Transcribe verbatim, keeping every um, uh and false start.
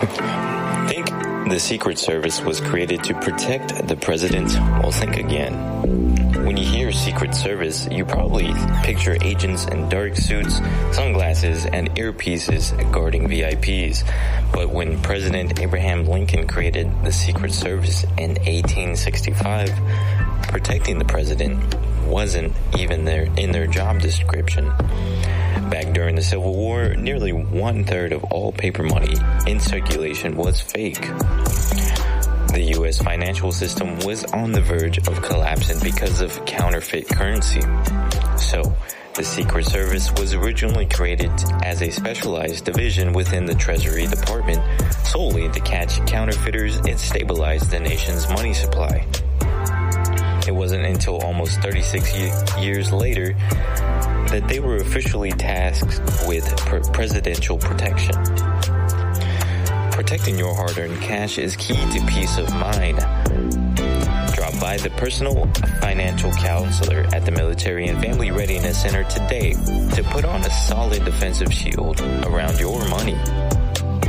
Think the Secret Service was created to protect the president? Well, think again. When you hear Secret Service, you probably picture agents in dark suits, sunglasses, and earpieces guarding V I Ps. But when President Abraham Lincoln created the Secret Service in eighteen sixty-five, protecting the president wasn't even their, in their job description. Back during the Civil War, nearly one-third of all paper money in circulation was fake. The U S financial system was on the verge of collapsing because of counterfeit currency. So, the Secret Service was originally created as a specialized division within the Treasury Department solely to catch counterfeiters and stabilize the nation's money supply. It wasn't until almost thirty-six years later that they were officially tasked with presidential protection. Protecting your hard-earned cash is key to peace of mind. Drop by the personal financial counselor at the Military and Family Readiness Center today to put on a solid defensive shield around your money.